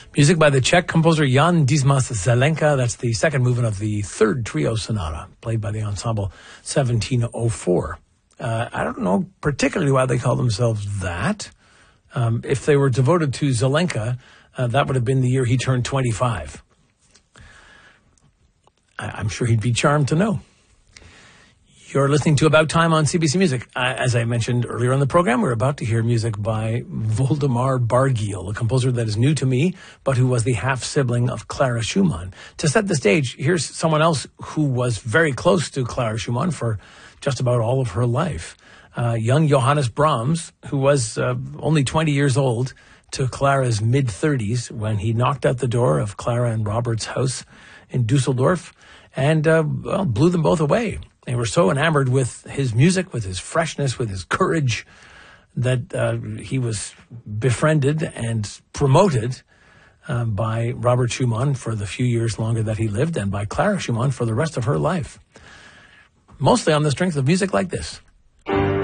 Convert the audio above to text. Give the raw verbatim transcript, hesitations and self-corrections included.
Music by the Czech composer Jan Dismas Zelenka. That's the second movement of the third trio sonata, played by the ensemble seventeen oh four. Uh, I don't know particularly why they call themselves that. Um, if they were devoted to Zelenka, uh, that would have been the year he turned twenty-five. I- I'm sure he'd be charmed to know. You're listening to About Time on C B C Music. Uh, as I mentioned earlier on the program, we're about to hear music by Voldemar Bargiel, a composer that is new to me, but who was the half-sibling of Clara Schumann. To set the stage, here's someone else who was very close to Clara Schumann for just about all of her life. Uh, young Johannes Brahms, who was uh, only twenty years old to Clara's mid-thirties when he knocked at the door of Clara and Robert's house in Dusseldorf and uh, well, blew them both away. They were so enamored with his music, with his freshness, with his courage, that uh, he was befriended and promoted uh, by Robert Schumann for the few years longer that he lived, and by Clara Schumann for the rest of her life. Mostly on the strength of music like this.